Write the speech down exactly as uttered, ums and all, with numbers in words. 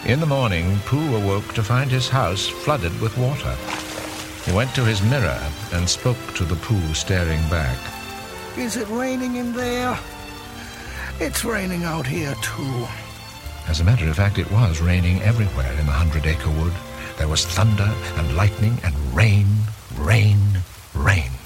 In the morning, Pooh awoke to find his house flooded with water. He went to his mirror and spoke to the Pooh staring back. Is it raining in there? It's raining out here, too. As a matter of fact, it was raining everywhere in the Hundred Acre Wood. There was thunder and lightning and rain, rain, rain.